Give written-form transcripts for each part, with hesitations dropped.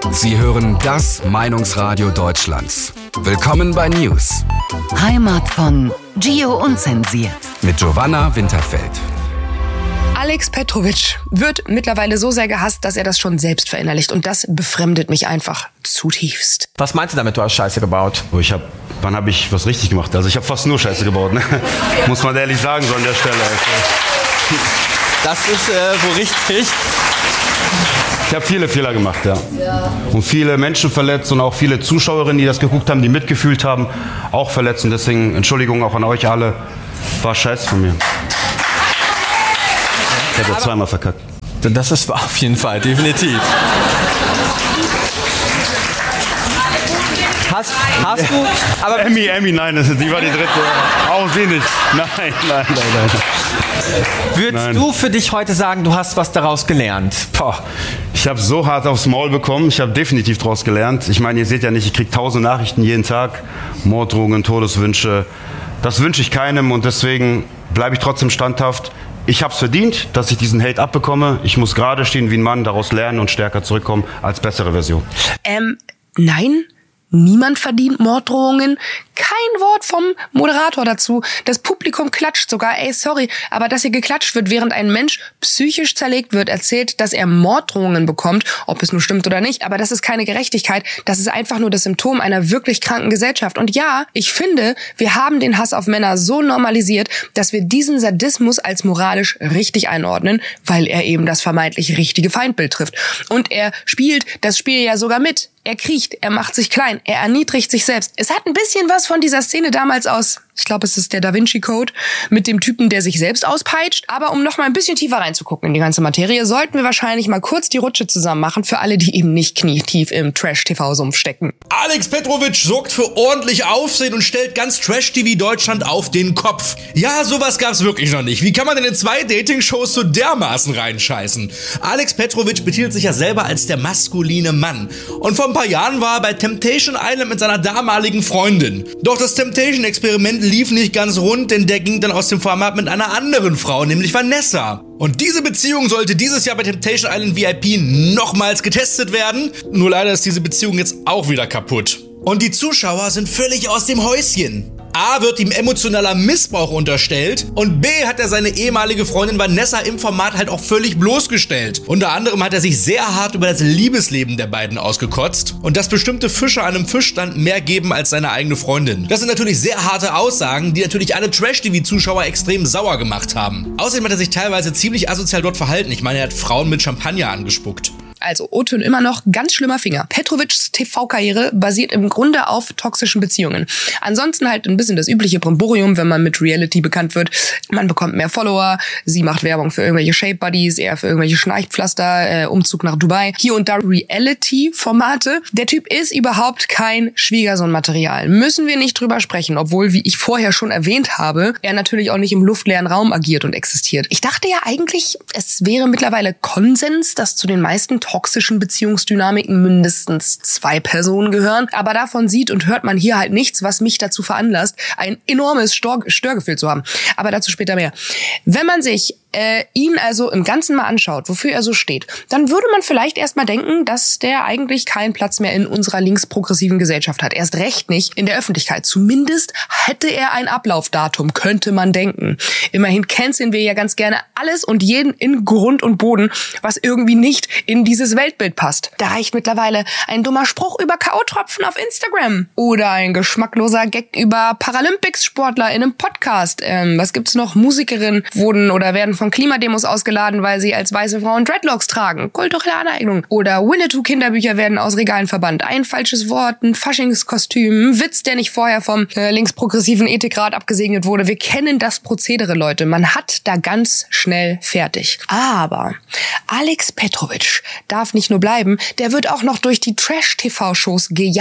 Sie hören das Meinungsradio Deutschlands. Willkommen bei News. Heimat von Gio Unzensiert. Mit Giovanna Winterfeld. Alex Petrovic wird mittlerweile so sehr gehasst, dass er das schon selbst verinnerlicht. Und das befremdet mich einfach zutiefst. Was meinst du damit, du hast Scheiße gebaut? Wann habe ich was richtig gemacht? Also ich habe fast nur Scheiße gebaut, ne? Muss man ehrlich sagen, so an der Stelle. Das ist so richtig. Ich habe viele Fehler gemacht, ja. Und viele Menschen verletzt und auch viele Zuschauerinnen, die das geguckt haben, die mitgefühlt haben, auch verletzt. Und deswegen Entschuldigung auch an euch alle. War Scheiße von mir. Ich habe ja zweimal verkackt. Das ist auf jeden Fall, definitiv. Hast du... Aber Emmy, nein, die war die dritte. Auch sie nicht. Nein. Würdest du für dich heute sagen, du hast was daraus gelernt? Ich habe so hart aufs Maul bekommen. Ich habe definitiv daraus gelernt. Ich meine, ihr seht ja nicht, ich kriege 1000 Nachrichten jeden Tag. Morddrohungen, Todeswünsche. Das wünsche ich keinem und deswegen bleibe ich trotzdem standhaft. Ich habe es verdient, dass ich diesen Hate abbekomme. Ich muss gerade stehen wie ein Mann, daraus lernen und stärker zurückkommen als bessere Version. Nein. Niemand verdient Morddrohungen. Kein Wort vom Moderator dazu. Das Publikum klatscht sogar. Sorry, aber dass hier geklatscht wird, während ein Mensch psychisch zerlegt wird, erzählt, dass er Morddrohungen bekommt, ob es nun stimmt oder nicht. Aber das ist keine Gerechtigkeit. Das ist einfach nur das Symptom einer wirklich kranken Gesellschaft. Und ja, ich finde, wir haben den Hass auf Männer so normalisiert, dass wir diesen Sadismus als moralisch richtig einordnen, weil er eben das vermeintlich richtige Feindbild trifft. Und er spielt das Spiel ja sogar mit. Er kriecht, er macht sich klein, er erniedrigt sich selbst. Es hat ein bisschen was von dieser Szene damals aus, ich glaube, es ist der Da Vinci Code, mit dem Typen, der sich selbst auspeitscht. Aber um noch mal ein bisschen tiefer reinzugucken in die ganze Materie, sollten wir wahrscheinlich mal kurz die Rutsche zusammen machen für alle, die eben nicht knietief im Trash-TV-Sumpf stecken. Alex Petrovic sorgt für ordentlich Aufsehen und stellt ganz Trash-TV Deutschland auf den Kopf. Ja, sowas gab's wirklich noch nicht. Wie kann man denn in 2 Dating-Shows so dermaßen reinscheißen? Alex Petrovic betitelt sich ja selber als der maskuline Mann. Und vor ein paar Jahren war er bei Temptation Island mit seiner damaligen Freundin. Doch das Temptation-Experiment lief nicht ganz rund, denn der ging dann aus dem Format mit einer anderen Frau, nämlich Vanessa. Und diese Beziehung sollte dieses Jahr bei Temptation Island VIP nochmals getestet werden. Nur leider ist diese Beziehung jetzt auch wieder kaputt. Und die Zuschauer sind völlig aus dem Häuschen. A, wird ihm emotionaler Missbrauch unterstellt und B, hat er seine ehemalige Freundin Vanessa im Format halt auch völlig bloßgestellt. Unter anderem hat er sich sehr hart über das Liebesleben der beiden ausgekotzt und dass bestimmte Fische an einem Fischstand mehr geben als seine eigene Freundin. Das sind natürlich sehr harte Aussagen, die natürlich alle Trash-TV-Zuschauer extrem sauer gemacht haben. Außerdem hat er sich teilweise ziemlich asozial dort verhalten. Ich meine, er hat Frauen mit Champagner angespuckt. Also O-Ton immer noch, ganz schlimmer Finger. Petrovics TV-Karriere basiert im Grunde auf toxischen Beziehungen. Ansonsten halt ein bisschen das übliche Brimborium, wenn man mit Reality bekannt wird. Man bekommt mehr Follower, sie macht Werbung für irgendwelche Shape-Buddies, er für irgendwelche Schnarchpflaster, Umzug nach Dubai. Hier und da Reality-Formate. Der Typ ist überhaupt kein Schwiegersohn-Material. Müssen wir nicht drüber sprechen, obwohl, wie ich vorher schon erwähnt habe, er natürlich auch nicht im luftleeren Raum agiert und existiert. Ich dachte ja eigentlich, es wäre mittlerweile Konsens, dass zu den meisten toxischen Beziehungsdynamiken mindestens 2 Personen gehören. Aber davon sieht und hört man hier halt nichts, was mich dazu veranlasst, ein enormes Störgefühl zu haben. Aber dazu später mehr. Wenn man sich ihn also im Ganzen mal anschaut, wofür er so steht, dann würde man vielleicht erstmal denken, dass der eigentlich keinen Platz mehr in unserer linksprogressiven Gesellschaft hat. Erst recht nicht in der Öffentlichkeit. Zumindest hätte er ein Ablaufdatum, könnte man denken. Immerhin canceln wir ja ganz gerne alles und jeden in Grund und Boden, was irgendwie nicht in dieses Weltbild passt. Da reicht mittlerweile ein dummer Spruch über K.O.-Tropfen auf Instagram oder ein geschmackloser Gag über Paralympics-Sportler in einem Podcast. Was gibt's noch? Musikerinnen wurden oder werden von Klimademos ausgeladen, weil sie als weiße Frauen Dreadlocks tragen. Kulturelle Aneignung. Oder Winnetou-Kinderbücher werden aus Regalen verbannt. Ein falsches Wort, ein Faschingskostüm, ein Witz, der nicht vorher vom linksprogressiven Ethikrat abgesegnet wurde. Wir kennen das Prozedere, Leute. Man hat da ganz schnell fertig. Aber Alex Petrovic darf nicht nur bleiben, der wird auch noch durch die Trash-TV-Shows gejagt.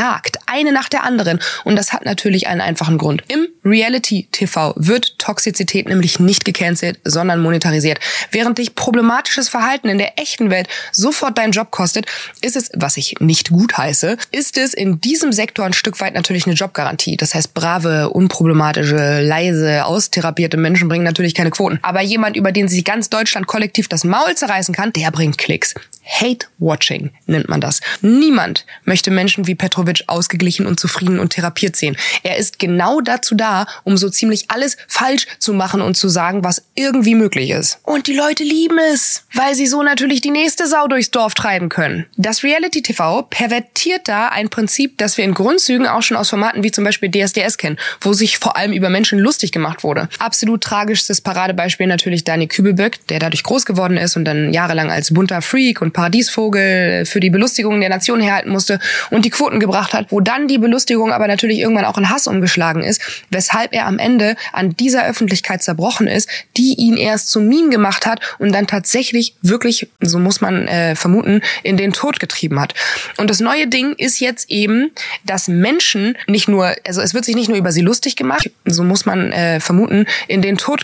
eine nach der anderen. Und das hat natürlich einen einfachen Grund. Im Reality-TV wird Toxizität nämlich nicht gecancelt, sondern monetarisiert. Während dich problematisches Verhalten in der echten Welt sofort deinen Job kostet, ist es, was ich nicht gut heiße, ist es in diesem Sektor ein Stück weit natürlich eine Jobgarantie. Das heißt, brave, unproblematische, leise, austherapierte Menschen bringen natürlich keine Quoten. Aber jemand, über den sich ganz Deutschland kollektiv das Maul zerreißen kann, der bringt Klicks. Hate-Watching nennt man das. Niemand möchte Menschen wie Petrovic ausgeglichen und zufrieden und therapiert sehen. Er ist genau dazu da, um so ziemlich alles falsch zu machen und zu sagen, was irgendwie möglich ist. Und die Leute lieben es, weil sie so natürlich die nächste Sau durchs Dorf treiben können. Das Reality-TV pervertiert da ein Prinzip, das wir in Grundzügen auch schon aus Formaten wie zum Beispiel DSDS kennen, wo sich vor allem über Menschen lustig gemacht wurde. Absolut tragischstes Paradebeispiel natürlich Daniel Kübelböck, der dadurch groß geworden ist und dann jahrelang als bunter Freak und Paradiesvogel für die Belustigung der Nation herhalten musste und die Quoten gebracht hat, wo dann die Belustigung aber natürlich irgendwann auch in Hass umgeschlagen ist, weshalb er am Ende an dieser Öffentlichkeit zerbrochen ist, die ihn erst zum Meme gemacht hat und dann tatsächlich wirklich, so muss man vermuten, in den Tod getrieben hat. Und das neue Ding ist jetzt eben, dass Menschen nicht nur, also es wird sich nicht nur über sie lustig gemacht, so muss man vermuten, in den Tod